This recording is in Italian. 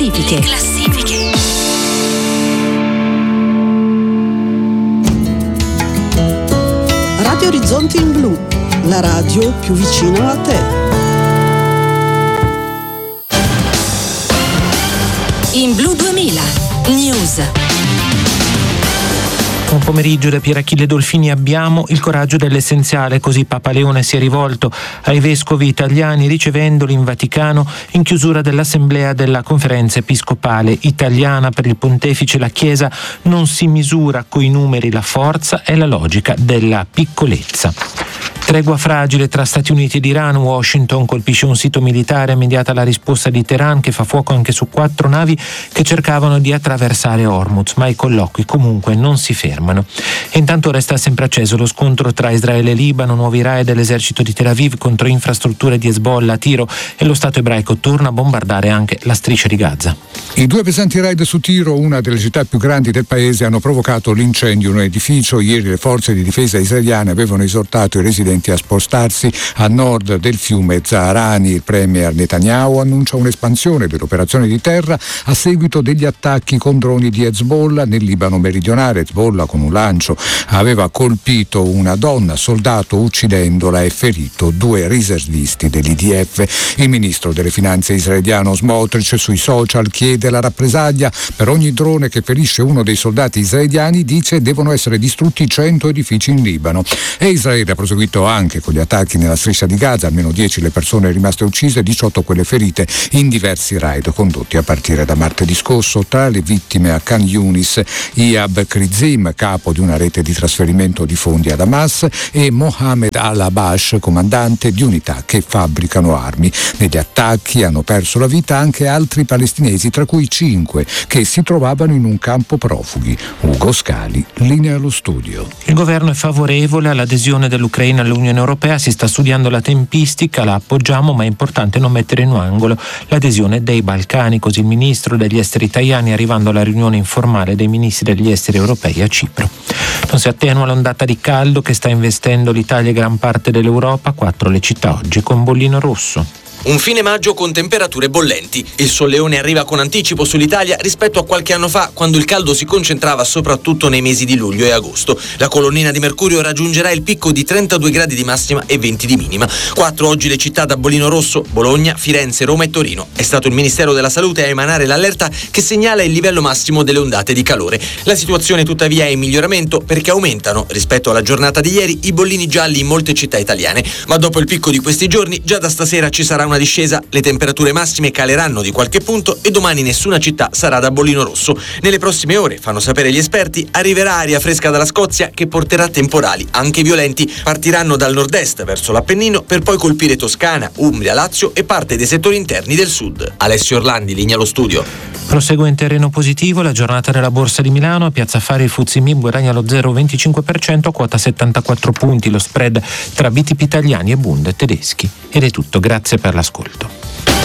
classifiche. Radio Orizzonti in Blu, la radio più vicina a te. In Blu 2000, News. Buon pomeriggio da Pier Achille Dolfini. Abbiamo il coraggio dell'essenziale, così Papa Leone si è rivolto ai vescovi italiani ricevendoli in Vaticano in chiusura dell'assemblea della conferenza episcopale italiana. Per il pontefice la Chiesa non si misura coi numeri, la forza è la logica della piccolezza. Tregua fragile tra Stati Uniti ed Iran. Washington colpisce un sito militare, immediata la risposta di Teheran che fa fuoco anche su 4 navi che cercavano di attraversare Hormuz, ma i colloqui comunque non si fermano. E intanto resta sempre acceso lo scontro tra Israele e Libano. Nuovi raid dell'esercito di Tel Aviv contro infrastrutture di Hezbollah a Tiro, e lo Stato ebraico torna a bombardare anche la striscia di Gaza. I 2 pesanti raid su Tiro, una delle città più grandi del paese, hanno provocato l'incendio in un edificio. Ieri le forze di difesa israeliane avevano esortato i residenti a spostarsi a nord del fiume Zaharani. Il premier Netanyahu annuncia un'espansione dell'operazione di terra a seguito degli attacchi con droni di Hezbollah nel Libano meridionale. Hezbollah con un lancio aveva colpito una donna soldato uccidendola e ferito 2 riservisti dell'IDF. Il ministro delle finanze israeliano Smotrich sui social chiede la rappresaglia per ogni drone che ferisce uno dei soldati israeliani. Dice devono essere distrutti 100 edifici in Libano. E Israele ha proseguito anche con gli attacchi nella striscia di Gaza, almeno 10 le persone rimaste uccise, 18 quelle ferite in diversi raid condotti a partire da martedì scorso. Tra le vittime a Khan Yunis, Iyab Krizim, capo di una rete di trasferimento di fondi ad Hamas, e Mohammed al-Abash, comandante di unità che fabbricano armi. Negli attacchi hanno perso la vita anche altri palestinesi, tra cui 5 che si trovavano in un campo profughi. Ugo Scali, linea allo studio. Il governo è favorevole all'adesione dell'Ucraina all'Unione Europea, si sta studiando la tempistica, la appoggiamo, ma è importante non mettere in un angolo l'adesione dei Balcani, così il ministro degli esteri italiani arrivando alla riunione informale dei ministri degli esteri europei a Cipro. Non si attenua l'ondata di caldo che sta investendo l'Italia e gran parte dell'Europa. 4 le città oggi con bollino rosso. Un fine maggio con temperature bollenti. Il solleone arriva con anticipo sull'Italia rispetto a qualche anno fa, quando il caldo si concentrava soprattutto nei mesi di luglio e agosto. La colonnina di mercurio raggiungerà il picco di 32 gradi di massima e 20 di minima. 4 oggi le città da bollino rosso: Bologna, Firenze, Roma e Torino. È stato il Ministero della Salute a emanare l'allerta che segnala il livello massimo delle ondate di calore. La situazione tuttavia è in miglioramento, perché aumentano, rispetto alla giornata di ieri, i bollini gialli in molte città italiane. Ma dopo il picco di questi giorni, già da stasera ci sarà una discesa, le temperature massime caleranno di qualche punto e domani nessuna città sarà da bollino rosso. Nelle prossime ore, fanno sapere gli esperti, arriverà aria fresca dalla Scozia che porterà temporali, anche violenti. Partiranno dal nord-est verso l'Appennino per poi colpire Toscana, Umbria, Lazio e parte dei settori interni del sud. Alessio Orlandi, linea allo studio. Prosegue in terreno positivo la giornata della Borsa di Milano. A Piazza Affari il FTSE MIB guadagna lo 0,25%, quota 74 punti, lo spread tra BTP italiani e Bund tedeschi. Ed è tutto, grazie per l'ascolto.